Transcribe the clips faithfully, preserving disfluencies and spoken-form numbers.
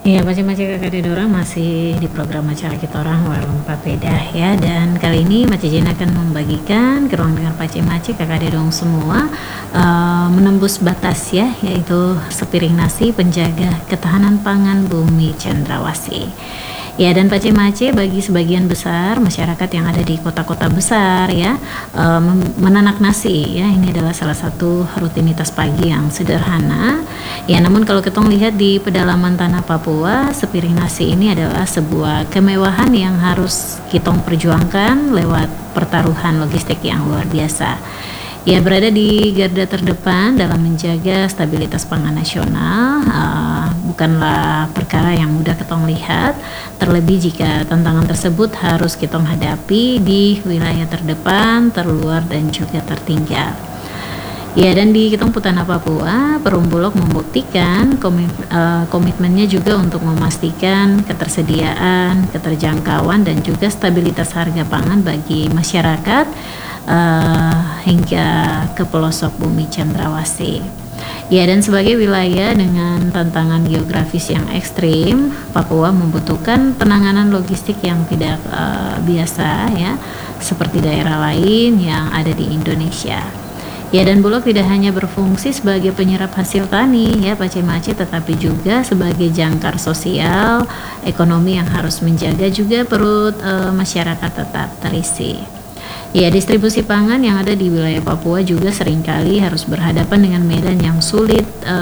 Iya, Mace-Mace Kakak Dedora masih di program acara kita orang Warung Papedah ya. Dan kali ini Mace Jen akan membagikan ke ruang dengar Pace-Mace Kakak Dedong semua uh, menembus batas ya, yaitu sepiring nasi penjaga ketahanan pangan bumi Cendrawasih. Ya, dan Pace-Mace bagi sebagian besar masyarakat yang ada di kota-kota besar ya, um, menanak nasi ya, ini adalah salah satu rutinitas pagi yang sederhana ya. Namun kalau kita lihat di pedalaman tanah Papua, sepiring nasi ini adalah sebuah kemewahan yang harus kita perjuangkan lewat pertaruhan logistik yang luar biasa. Ya, berada di garda terdepan dalam menjaga stabilitas pangan nasional uh, bukanlah perkara yang mudah kita lihat, terlebih jika tantangan tersebut harus kita hadapi di wilayah terdepan, terluar, dan juga tertinggal. Ya, dan di Ketong Tanah Papua, Perum Bulog membuktikan komit, uh, komitmennya juga untuk memastikan ketersediaan, keterjangkauan, dan juga stabilitas harga pangan bagi masyarakat uh, hingga ke pelosok bumi Cendrawasih. Ya, dan sebagai wilayah dengan tantangan geografis yang ekstrim, Papua membutuhkan penanganan logistik yang tidak uh, biasa ya, seperti daerah lain yang ada di Indonesia. Ya, dan Bulog tidak hanya berfungsi sebagai penyerap hasil tani ya Pace-Mace, tetapi juga sebagai jangkar sosial ekonomi yang harus menjaga juga perut e, masyarakat tetap terisi. Ya, distribusi pangan yang ada di wilayah Papua juga seringkali harus berhadapan dengan medan yang sulit e,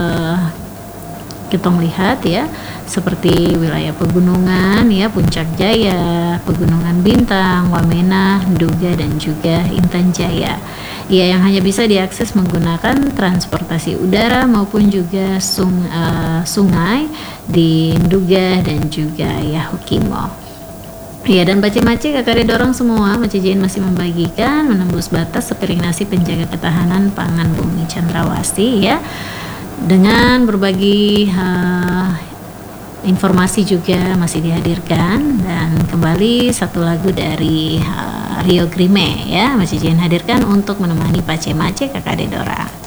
kita lihat ya, seperti wilayah pegunungan ya, Puncak Jaya, Pegunungan Bintang, Wamena, Nduga, dan juga Intan Jaya. Ya, yang hanya bisa diakses menggunakan transportasi udara maupun juga sung, uh, sungai di Nduga dan juga ya Hukimo. Ya, dan Pace-Mace Kakak Dedorong semua, Mace Jen masih membagikan menembus batas sepiring nasi penjaga ketahanan pangan bumi Cendrawasih ya, dengan berbagi uh, informasi juga masih dihadirkan. Dan kembali satu lagu dari uh, Rio Grime ya, Mace Jen hadirkan untuk menemani Pace-Mace Kakak Dedora.